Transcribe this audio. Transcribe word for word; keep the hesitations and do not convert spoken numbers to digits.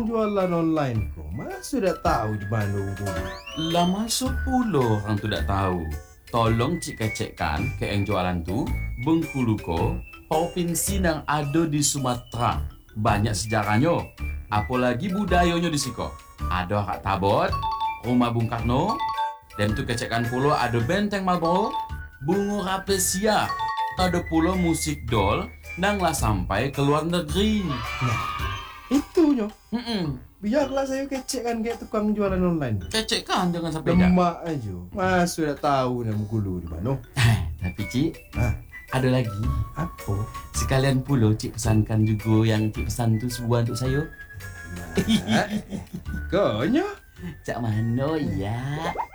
tukang jualan online kok. Mas sudah tahu di mana Bengkulu. Lah masuk pulo orang tu tak tahu. Tolong cik kecekkan ke yang jualan tu, Bengkulu ko, provinsi yang ada di Sumatera. Banyak sejarahnya. Apalagi budayanya di siko. Ada Kak Tabot, Rumah Bung Karno, dan tu kecekkan pulo ada Benteng Marlboro, Bunga Rafflesia. Ada pula musik dol nang lah sampai ke luar negeri. Nah, itunya. Mm-mm. Biarlah saya kecekkan kayak tukang jualan online. Kecekkan jangan sampai dah. Demak aja. Mas sudah tahu nama Bengkulu di mana. Tapi cik, Ah, ada lagi. apa? Sekalian pula cik pesankan juga yang cik pesan tu sebuah untuk saya. Nah, Konya. Cak mana ya?